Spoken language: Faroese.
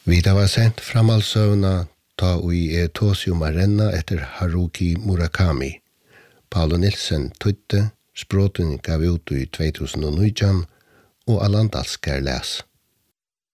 Vi da var sendt framhaldsøvna ta ui tåsium arena etter Haruki Murakami. Paulo Nilsen tøytte, språten gav ut i 2019, og Allan Dalskær les.